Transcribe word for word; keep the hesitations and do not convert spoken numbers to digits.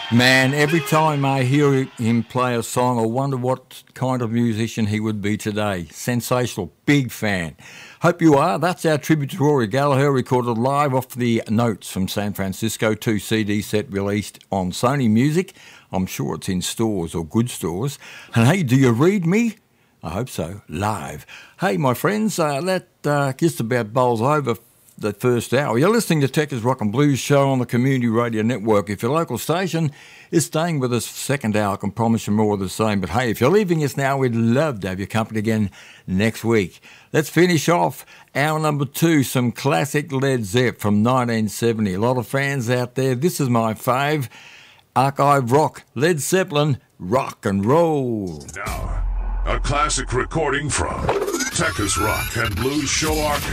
Man, every time I hear him play a song, I wonder what kind of musician he would be today. Sensational, big fan. Hope you are. That's our tribute to Rory Gallagher, recorded live off the Notes from San Francisco, two C D set released on Sony Music. I'm sure it's in stores or good stores. And hey, do you read me? I hope so. Live. Hey, my friends, uh, that uh, just about bowls over the first hour. You're listening to Tech's Rock and Blues Show on the Community Radio Network. If your local station is staying with us second hour, I can promise you more of the same. But hey, if you're leaving us now, we'd love to have your company again next week. Let's finish off hour number two, some classic Led Zepp from nineteen seventy. A lot of fans out there. This is my fave. Archive rock, Led Zeppelin, rock and roll. Now, a classic recording from Tech's Rock and Blues Show Archive.